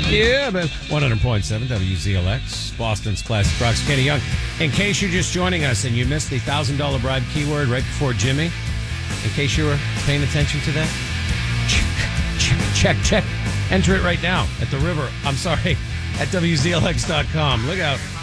Yeah, but 100.7 WZLX, Boston's Classic Rocks. Kenny Young. In case you're just joining us and you missed the $1,000 bribe keyword right before Jimmy, in case you were paying attention to that, check. Enter it right now at the river. I'm sorry, at WZLX.com. Look out.